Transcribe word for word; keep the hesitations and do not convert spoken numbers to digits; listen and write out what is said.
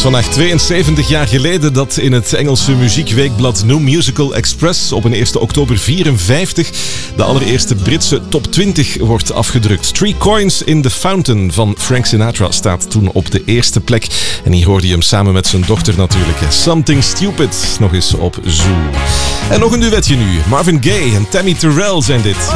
vandaag tweeënzeventig jaar geleden dat in het Engelse muziekweekblad New Musical Express op een eerste oktober vierenvijftig de allereerste Britse top twintig wordt afgedrukt. Three Coins in the Fountain van Frank Sinatra staat toen op de eerste plek. En hier hoorde je hem samen met zijn dochter natuurlijk. Something Stupid nog eens op Zoo. En nog een duetje nu. Marvin Gaye en Tammy Terrell zijn dit.